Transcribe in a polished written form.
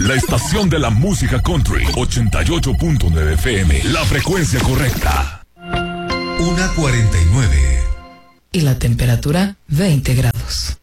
La estación de la música country, 88.9 FM, la frecuencia correcta. 1:49. Y la temperatura, 20 grados.